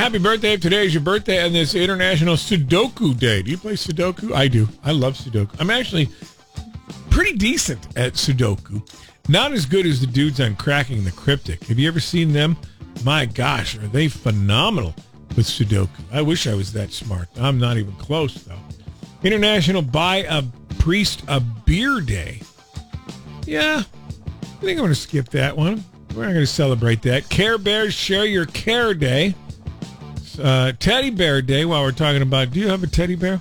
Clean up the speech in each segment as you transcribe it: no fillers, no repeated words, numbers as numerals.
Happy birthday. If today is your birthday and this International Sudoku Day. Do you play Sudoku? I do. I love Sudoku. I'm actually pretty decent at Sudoku. Not as good as the dudes on Cracking the Cryptic. Have you ever seen them? My gosh, are they phenomenal with Sudoku. I wish I was that smart. I'm not even close, though. International Buy a Priest a Beer Day. Yeah, I think I'm going to skip that one. We're not going to celebrate that. Care Bears Share Your Care Day. Teddy Bear Day, while we're talking about, do you have a teddy bear?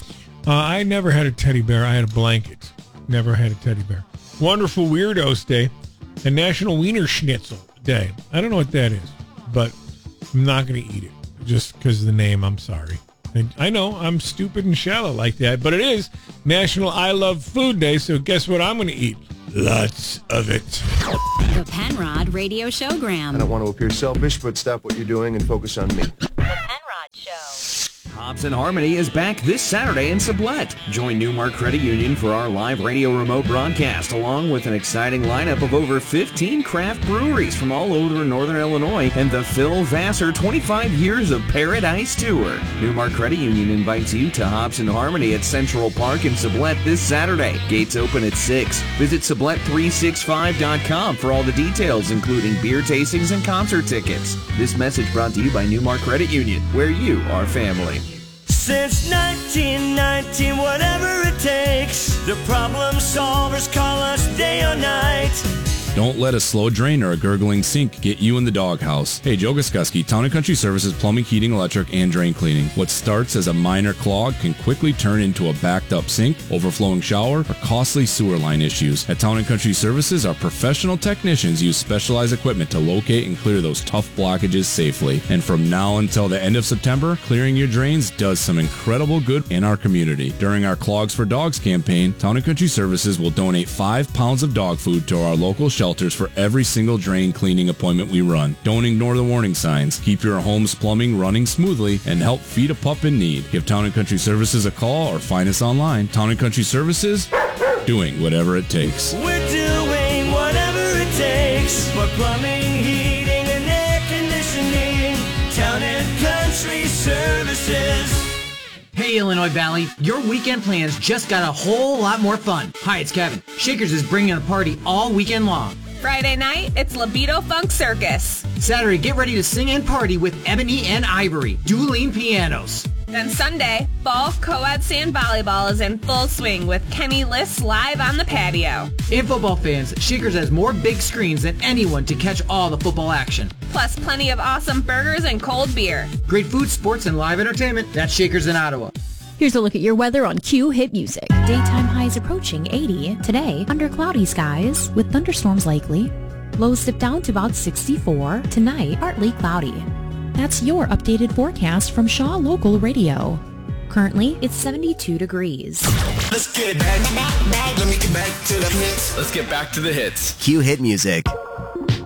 I never had a teddy bear. I had a blanket. Never had a teddy bear. Wonderful Weirdos Day. And National Wiener Schnitzel Day. I don't know what that is, but I'm not going to eat it just because of the name. I'm sorry. And I know I'm stupid and shallow like that, but it is National I Love Food Day, so guess what I'm going to eat? Lots of it. The Penrod Radio Showgram. I don't want to appear selfish, but stop what you're doing and focus on me. The Penrod Show. Hops and Harmony is back this Saturday in Sublette. Join Newmark Credit Union for our live radio remote broadcast, along with an exciting lineup of over 15 craft breweries from all over Northern Illinois and the Phil Vassar 25 Years of Paradise Tour. Newmark Credit Union invites you to Hops and Harmony at Central Park in Sublette this Saturday. Gates open at 6. Visit Sublette365.com for all the details, including beer tastings and concert tickets. This message brought to you by Newmark Credit Union, where you are family. Since 1919, whatever it takes, the problem solvers call us day or night. Don't let a slow drain or a gurgling sink get you in the doghouse. Hey, Joe Goskuski, Town & Country Services Plumbing, Heating, Electric, and Drain Cleaning. What starts as a minor clog can quickly turn into a backed-up sink, overflowing shower, or costly sewer line issues. At Town & Country Services, our professional technicians use specialized equipment to locate and clear those tough blockages safely. And from now until the end of September, clearing your drains does some incredible good in our community. During our Clogs for Dogs campaign, Town & Country Services will donate 5 pounds of dog food to our local shelters for every single drain cleaning appointment we run. Don't ignore the warning signs. Keep your home's plumbing running smoothly and help feed a pup in need. Give Town & Country Services a call or find us online. Town & Country Services, doing whatever it takes. We're doing whatever it takes for plumbing, heating, and air conditioning. Town & Country Services. Hey, Illinois Valley, your weekend plans just got a whole lot more fun. Hi, it's Kevin. Shakers is bringing a party all weekend long. Friday night, it's Libido Funk Circus. Saturday, get ready to sing and party with Ebony and Ivory, dueling pianos. Then Sunday, fall co-ed sand volleyball is in full swing with Kenny Liss live on the patio. And football fans, Shakers has more big screens than anyone to catch all the football action. Plus plenty of awesome burgers and cold beer. Great food, sports, and live entertainment. That's Shakers in Ottawa. Here's a look at your weather on Q Hit Music. Daytime highs approaching 80. Today, under cloudy skies with thunderstorms likely. Lows dip down to about 64. Tonight, partly cloudy. That's your updated forecast from Shaw Local Radio. Currently, it's 72 degrees. Let's get back. Let me get back to the hits. Let's get back to the hits. Q Hit Music.